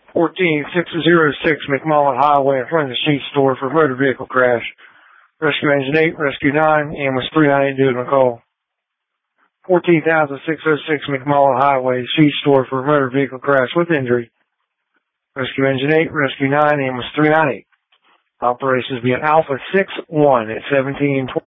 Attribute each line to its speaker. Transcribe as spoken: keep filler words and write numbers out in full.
Speaker 1: fourteen six oh six McMullen Highway in front of the sheet store for motor vehicle crash. Rescue Engine eight, Rescue nine, ambulance three nine eight due to McCall. fourteen thousand six oh six McMullen Highway, sheet store for motor vehicle crash with injury. Rescue Engine eight, Rescue nine, ambulance three nine eight. Operations being Alpha six one at seventeen twenty.